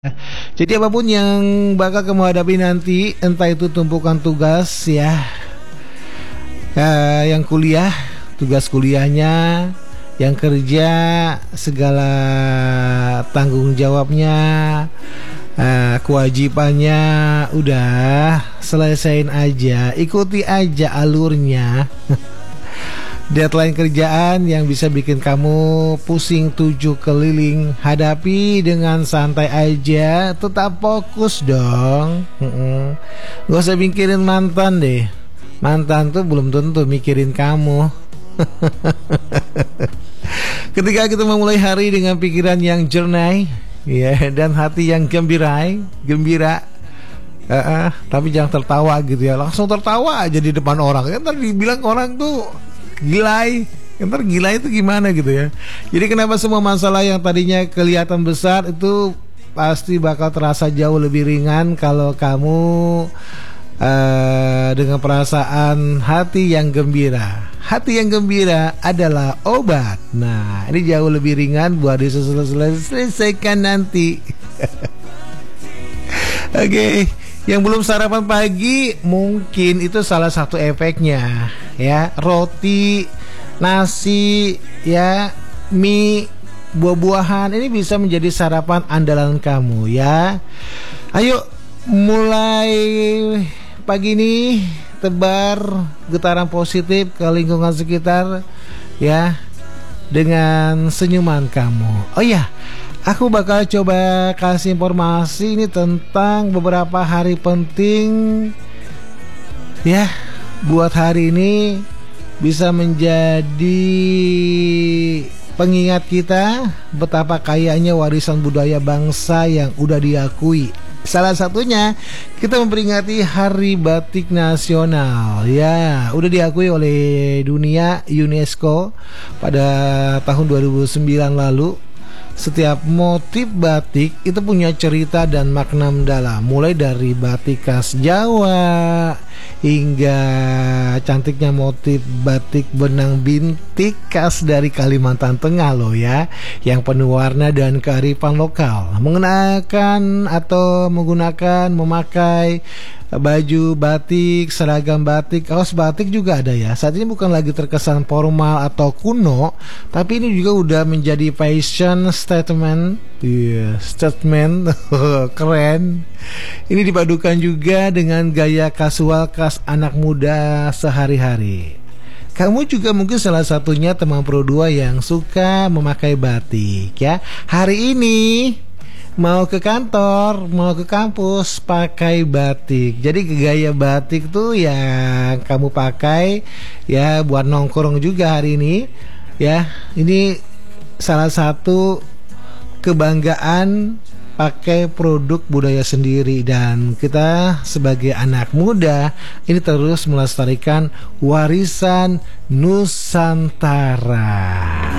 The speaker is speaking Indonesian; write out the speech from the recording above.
Jadi apapun yang bakal kamu hadapi nanti, entah itu tumpukan tugas ya, yang kuliah, tugas kuliahnya, yang kerja, segala tanggung jawabnya, kewajibannya, udah selesain aja, ikuti aja alurnya. Deadline kerjaan yang bisa bikin kamu pusing 7 keliling, hadapi dengan santai aja, tetap fokus dong. Gak usah mikirin mantan deh, mantan tuh belum tentu mikirin kamu. Ketika kita memulai hari dengan pikiran yang jernih ya, dan hati yang gembira, tapi jangan tertawa gitu ya, langsung tertawa aja di depan orang. Ntar dibilang orang tuh gilai, ntar gila itu gimana gitu ya. Jadi kenapa semua masalah yang tadinya kelihatan besar itu pasti bakal terasa jauh lebih ringan kalau kamu dengan perasaan hati yang gembira. Hati yang gembira adalah obat. Nah, ini jauh lebih ringan buat diselesaikan nanti. Oke. Yang belum sarapan pagi, mungkin itu salah satu efeknya ya. Roti, nasi, ya, mie, buah-buahan ini bisa menjadi sarapan andalan kamu ya. Ayo mulai pagi ini tebar getaran positif ke lingkungan sekitar ya, dengan senyuman kamu. Oh ya, aku bakal coba kasih informasi ini tentang beberapa hari penting ya, buat hari ini bisa menjadi pengingat kita betapa kayanya warisan budaya bangsa yang udah diakui. Salah satunya kita memperingati Hari Batik Nasional ya, udah diakui oleh dunia UNESCO pada tahun 2009 lalu. Setiap motif batik itu punya cerita dan makna mendalam, mulai dari batik khas Jawa hingga cantiknya motif batik benang bintik khas dari Kalimantan Tengah loh ya, yang penuh warna dan kearifan lokal. Memakai baju batik, seragam batik, kaos batik juga ada ya. Saat ini bukan lagi terkesan formal atau kuno, tapi ini juga udah menjadi fashion statement. Statement keren. Ini dipadukan juga dengan gaya kasual khas anak muda sehari-hari. Kamu juga mungkin salah satunya teman Pro 2 yang suka memakai batik ya. Hari ini mau ke kantor, mau ke kampus pakai batik. Jadi gaya batik tuh yang kamu pakai ya buat nongkrong juga hari ini ya. Ini salah satu kebanggaan pakai produk budaya sendiri, dan kita sebagai anak muda ini terus melestarikan warisan Nusantara.